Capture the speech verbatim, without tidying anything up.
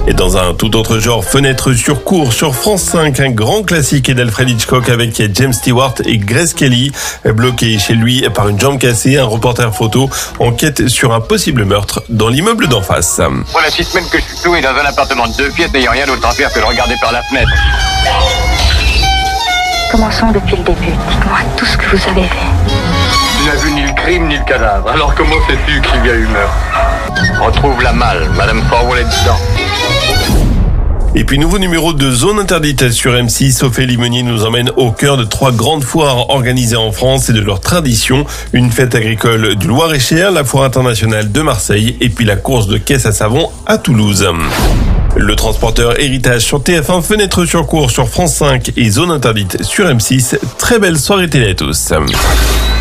Et dans un tout autre genre, Fenêtre sur cour sur France cinq, un grand classique d'Alfred Hitchcock avec James Stewart et Grace Kelly. Bloqué chez lui par une jambe cassée, un reporter photo enquête sur un possible meurtre dans l'immeuble d'en face. Voilà six semaines que je suis cloué dans un appartement de deux pièces n'ayant rien d'autre à faire que de regarder par la fenêtre. Commençons depuis le début. Dites-moi tout ce que vous avez fait. Tu n'as vu ni le crime ni le cadavre. Alors comment sais-tu qu'il y a eu meurtre? Retrouve la malle. Madame Forwell est dedans. Et puis nouveau numéro de Zone Interdite sur M six. Ophélie Meunier nous emmène au cœur de trois grandes foires organisées en France et de leur tradition. Une fête agricole du Loir-et-Cher, la foire internationale de Marseille et puis la course de caisse à savon à Toulouse. Le transporteur Héritage sur T F un, Fenêtre sur cour sur France cinq et Zone Interdite sur M six. Très belle soirée télé à tous.